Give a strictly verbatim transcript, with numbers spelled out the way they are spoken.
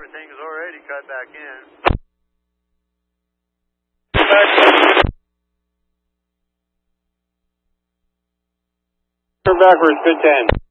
everything is already cut back in. Turn backwards, good ten.